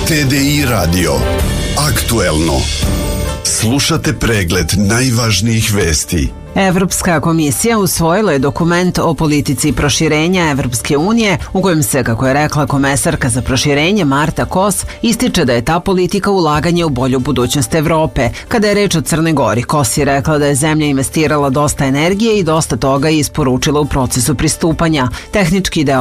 TDI Radio. Aktuelno. Slušate pregled najvažnijih vesti. Evropska komisija usvojila je dokument o politici proširenja Evropske unije u kojem se, kako je rekla komesarka za proširenje Marta Kos, ističe da je ta politika ulaganje u bolju budućnost Evrope. Kada je reč o Crnoj Gori, Kos je rekla da je zemlja investirala dosta energije i dosta toga je isporučila u procesu pristupanja. Tehnički deo